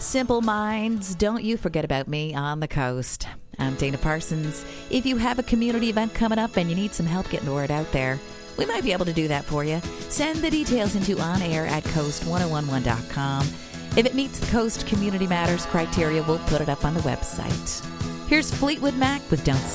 Simple Minds, don't you forget about me on the coast. I'm Dana Parsons. If you have a community event coming up and you need some help getting the word out there, we might be able to do that for you. Send the details into onair@coast1011.com. If it meets the Coast Community Matters criteria, we'll put it up on the website. Here's Fleetwood Mac with Don't Stop.